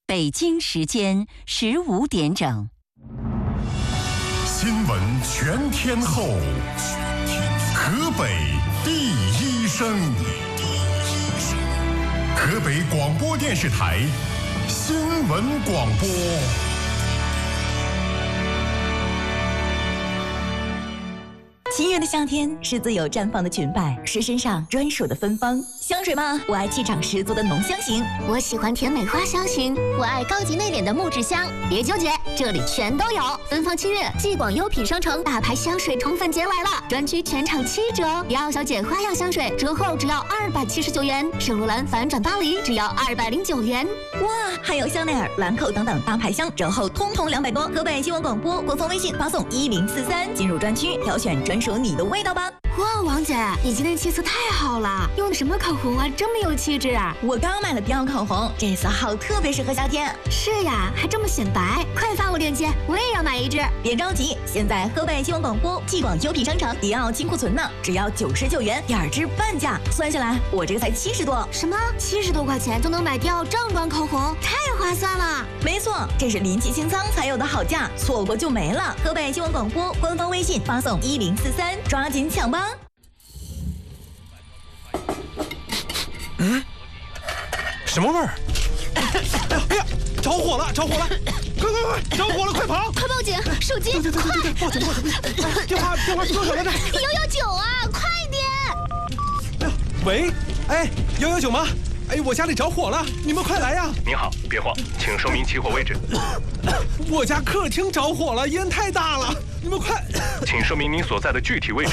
北京时间15点整。 新闻全天候，河北第一声，河北广播电视台新闻广播。 七月的夏天是自由绽放的裙摆，是身上专属的芬芳。香水吗？我爱气场十足的浓香型， 我喜欢甜美花香型，我爱高级内敛的木质香。别纠结，这里全都有。芬芳7月，继广优品商城大牌香水宠粉节来了，专区全场7折。迪奥小姐花样香水折后只要279元，圣罗兰反转巴黎只要209元。 哇，还有香奈儿、兰蔻等等大牌香折后通通200多。河北新闻广播官方微信发送1043，进入专区挑选专属你的味道吧。 哇，王姐，你今天气色太好了，用的什么口红啊？这么有气质啊！ 我刚买了迪奥口红，这色号特别适合夏天。 是呀，还这么显白，快发我链接，我也要买一支。 别着急，现在河北新闻广播继广优品商城迪奥金库存呢，只要99元，2支半价，算下来我这个才70多。 什么？70多块钱就能买迪奥正装口红，太划算了！ 没错，这是临期清仓才有的好价，错过就没了。河北新闻广播官方微信发送1043，抓紧抢吧！ 什么味儿？哎呀，着火了！着火了！快！着火了！快跑！ 快报警！手机！ 快！报警！电话是多少来着 ？119啊！快点！ 喂，哎，119吗？哎，我家里着火了，你们快来呀！ 您好，别慌，请说明起火位置。 我家客厅着火了，烟太大了，你们快！ 请说明您所在的具体位置。